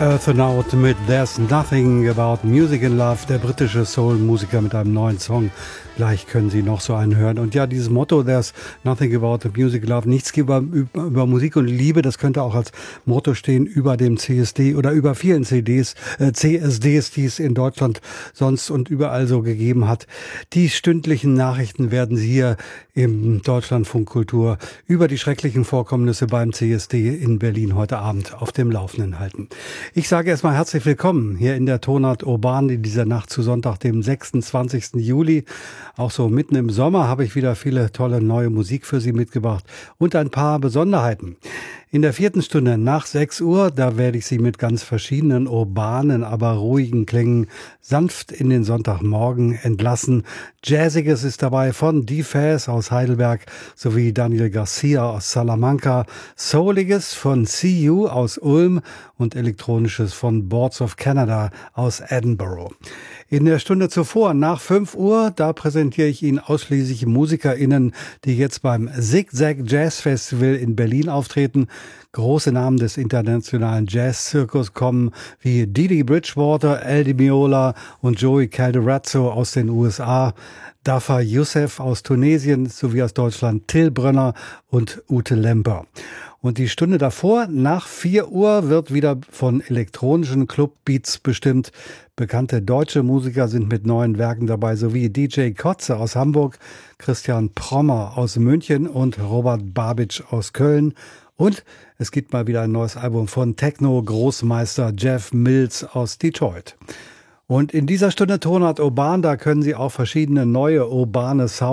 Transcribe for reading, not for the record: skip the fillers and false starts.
Earth and Out mit There's Nothing About Music in Love, der britische Soul-Musiker mit einem neuen Song. Gleich können Sie noch so einen hören. Und ja, dieses Motto, There's Nothing About the Music in Love, nichts über Musik und Liebe, das könnte auch als Motto stehen über dem CSD oder über vielen CSDs, die es in Deutschland sonst und überall so gegeben hat. Die stündlichen Nachrichten werden Sie hier im Deutschlandfunk Kultur über die schrecklichen Vorkommnisse beim CSD in Berlin heute Abend auf dem Laufenden halten. Ich sage erstmal herzlich willkommen hier in der Tonart Urban in dieser Nacht zu Sonntag, dem 26. Juli. Auch so mitten im Sommer habe ich wieder viele tolle neue Musik für Sie mitgebracht und ein paar Besonderheiten. In der 4. Stunde nach 6 Uhr, da werde ich Sie mit ganz verschiedenen urbanen, aber ruhigen Klängen sanft in den Sonntagmorgen entlassen. Jazziges ist dabei von D-Faz aus Heidelberg sowie Daniel Garcia aus Salamanca, Souliges von CU aus Ulm und Elektronisches von Boards of Canada aus Edinburgh. In der Stunde zuvor, nach 5 Uhr, da präsentiere ich Ihnen ausschließlich MusikerInnen, die jetzt beim Zigzag Jazz Festival in Berlin auftreten. Große Namen des internationalen Jazz-Zirkus kommen wie Didi Bridgewater, El Di Meola und Joey Calderazzo aus den USA, Dafa Youssef aus Tunesien sowie aus Deutschland Till Brönner und Ute Lemper. Und die Stunde davor, nach 4 Uhr, wird wieder von elektronischen Clubbeats bestimmt. Bekannte deutsche Musiker sind mit neuen Werken dabei, sowie DJ Kotze aus Hamburg, Christian Prommer aus München und Robert Babitsch aus Köln. Und es gibt mal wieder ein neues Album von Techno-Großmeister Jeff Mills aus Detroit. Und in dieser Stunde Tonart Urban, da können Sie auch verschiedene neue urbane Sounds